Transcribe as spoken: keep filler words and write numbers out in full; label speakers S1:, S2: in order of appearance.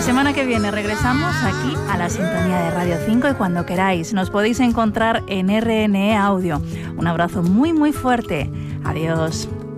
S1: semana que viene regresamos aquí a la sintonía de Radio cinco y cuando queráis nos podéis encontrar en R N E Audio. Un abrazo muy muy fuerte. Adiós.